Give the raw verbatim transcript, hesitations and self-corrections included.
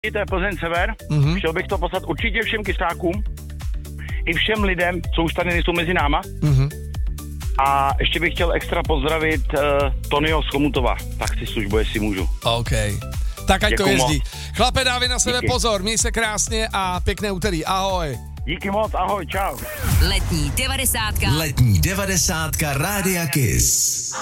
to je Plzeň Sever. Mm-hmm. Chtěl bych to poslat určitě všem kysákům, i všem lidem, co už tady nejsou mezi náma. Mm-hmm. A ještě bych chtěl extra pozdravit uh, Tonyho z Chomutova, taxislužbu, jestli můžu. OK. Tak ať Děkuju to jezdí. moc. Chlape, dávej na sebe Díky. pozor, měj se krásně a pěkné úterý. Ahoj. Díky moc, ahoj, čau. Letní devadesátka. Letní devadesátka Rádia Kiss.